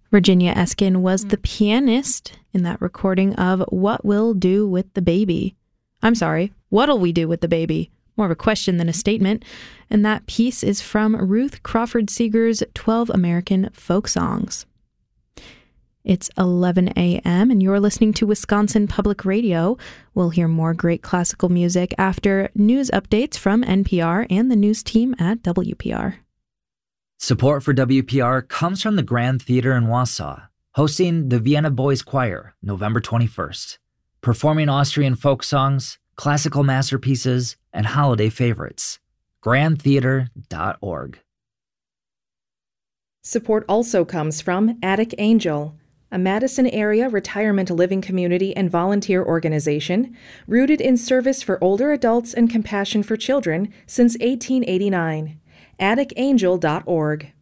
Virginia Eskin was the pianist in that recording of What We'll Do with the Baby. I'm sorry, What'll We Do with the Baby? More of a question than a statement. And that piece is from Ruth Crawford Seeger's 12 American Folk Songs. It's 11 a.m. and you're listening to Wisconsin Public Radio. We'll hear more great classical music after news updates from NPR and the news team at WPR. Support for WPR comes from the Grand Theater in Wausau, hosting the Vienna Boys Choir November 21st, performing Austrian folk songs, classical masterpieces, and holiday favorites. grandtheater.org. Support also comes from Attic Angel, a Madison area retirement living community and volunteer organization rooted in service for older adults and compassion for children since 1889. atticangel.org.